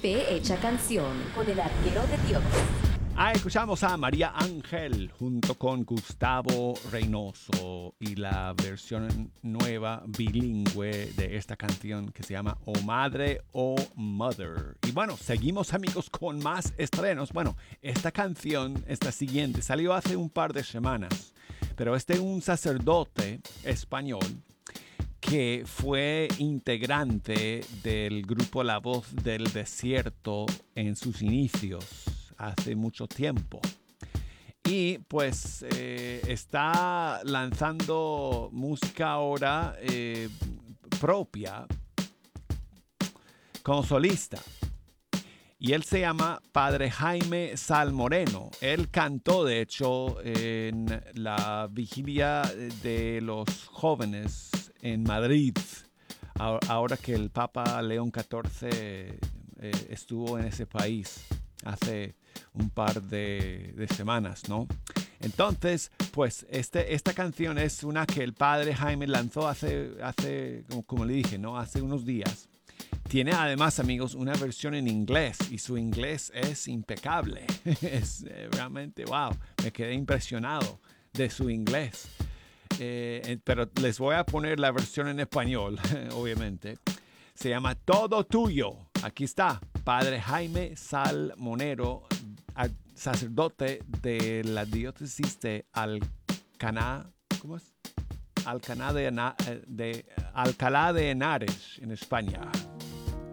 Fe Hecha Canción con el arquero de Dios. Escuchamos a María Ángel junto con Gustavo Reynoso y la versión nueva bilingüe de esta canción que se llama Oh Madre, Oh Mother. Y bueno, seguimos amigos con más estrenos. Bueno, esta canción, esta siguiente, salió hace un par de semanas, pero es de un sacerdote español que fue integrante del grupo La Voz del Desierto en sus inicios hace mucho tiempo. Y pues está lanzando música ahora propia como solista. Y él se llama Padre Jaime Salmoreno. Él cantó, de hecho, en la vigilia de los jóvenes en Madrid, ahora que el Papa León XIV estuvo en ese país hace un par de semanas, ¿no? Entonces, pues esta canción es una que el Padre Jaime lanzó hace como le dije, ¿no? Hace unos días. Tiene además, amigos, una versión en inglés y su inglés es impecable. Es realmente, wow, me quedé impresionado de su inglés. Pero les voy a poner la versión en español, obviamente. Se llama Todo Tuyo. Aquí está, Padre Jaime Salmonero, sacerdote de la diócesis de Alcaná, ¿cómo es? Alcalá de Henares, en España.